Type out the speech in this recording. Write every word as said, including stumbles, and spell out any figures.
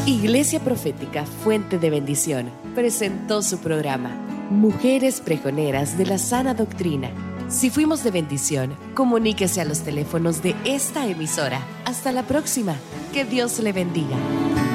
Iglesia Profética Fuente de Bendición presentó su programa Mujeres Pregoneras de la Sana Doctrina. Si fuimos de bendición, comuníquese a los teléfonos de esta emisora. Hasta la próxima. Que Dios le bendiga.